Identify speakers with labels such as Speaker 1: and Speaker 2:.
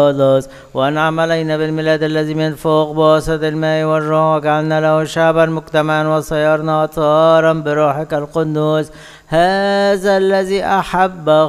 Speaker 1: وأنعم علينا بالميلاد الذي من فوق بواسطة الماء والروح، وجعلنا له شعبا مجتمعا وصيرنا أطهارا بروحك القدوس. هذا الذي أحب